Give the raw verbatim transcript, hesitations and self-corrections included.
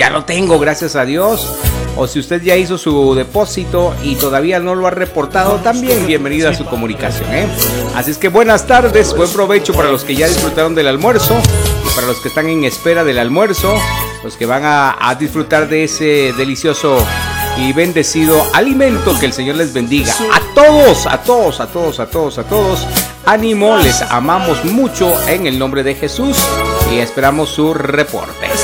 ya lo tengo, gracias a Dios. O si usted ya hizo su depósito y todavía no lo ha reportado, también bienvenido a su comunicación, ¿eh? Así es que buenas tardes, buen provecho para los que ya disfrutaron del almuerzo y para los que están en espera del almuerzo, los que van a, a disfrutar de ese delicioso y bendecido alimento. Que el Señor les bendiga a todos, a todos, a todos, a todos, a todos. Ánimo, les amamos mucho en el nombre de Jesús y esperamos su reporte.